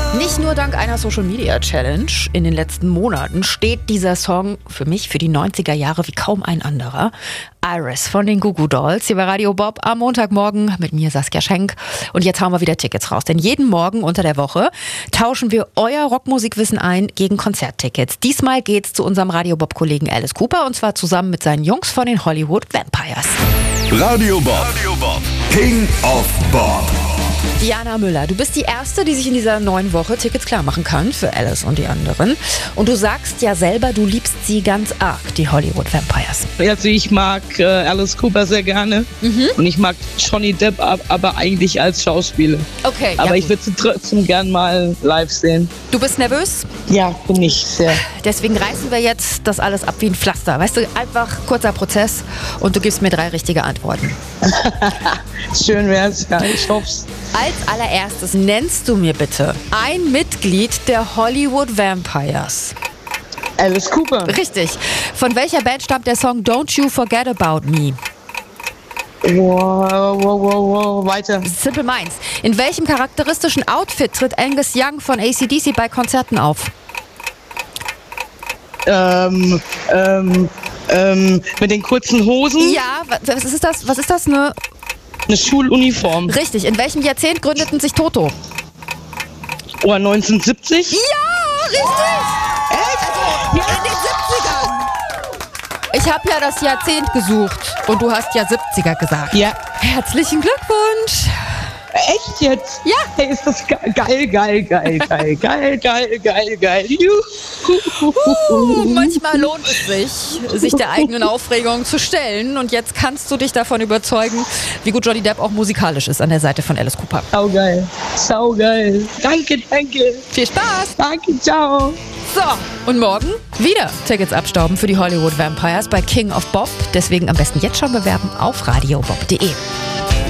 Nicht nur dank einer Social-Media-Challenge in den letzten Monaten steht dieser Song für mich für die 90er Jahre wie kaum ein anderer. Iris von den Goo Goo Dolls hier bei Radio Bob am Montagmorgen mit mir Saskia Schenk. Und jetzt hauen wir wieder Tickets raus, denn jeden Morgen unter der Woche tauschen wir euer Rockmusikwissen ein gegen Konzerttickets. Diesmal geht's zu unserem Radio Bob-Kollegen Alice Cooper und zwar zusammen mit seinen Jungs von den Hollywood Vampires. Radio Bob, King of Bob. Diana Müller, du bist die Erste, die sich in dieser neuen Woche Tickets klar machen kann für Alice und die anderen. Und du sagst ja selber, du liebst sie ganz arg, die Hollywood Vampires. Also ich mag Alice Cooper sehr gerne und ich mag Johnny Depp, aber eigentlich als Schauspieler. Okay. Aber ja, ich würde sie trotzdem gern mal live sehen. Du bist nervös? Ja, bin ich sehr. Deswegen reißen wir jetzt das alles ab wie ein Pflaster. Weißt du, einfach kurzer Prozess und du gibst mir 3 richtige Antworten. Schön wär's, ja, ich hoff's. Als allererstes nennst du mir bitte ein Mitglied der Hollywood Vampires. Alice Cooper. Richtig. Von welcher Band stammt der Song Don't You Forget About Me? Wow, weiter. Simple Minds. In welchem charakteristischen Outfit tritt Angus Young von AC/DC bei Konzerten auf? Mit den kurzen Hosen. Ja, was ist das? Was ist das? Eine Schuluniform. Richtig. In welchem Jahrzehnt gründeten sich Toto? Oh, 1970? Ja, richtig! In den 70ern. Ich habe ja das Jahrzehnt gesucht und du hast ja 70er gesagt. Ja. Herzlichen Glückwunsch. Echt jetzt? Ja. Hey, ist das geil. Juhu. Manchmal lohnt es sich der eigenen Aufregung zu stellen. Und jetzt kannst du dich davon überzeugen, wie gut Johnny Depp auch musikalisch ist an der Seite von Alice Cooper. Saugeil. Danke. Viel Spaß. Danke, ciao. So, und morgen wieder Tickets abstauben für die Hollywood Vampires bei King of Bob. Deswegen am besten jetzt schon bewerben auf radiobob.de.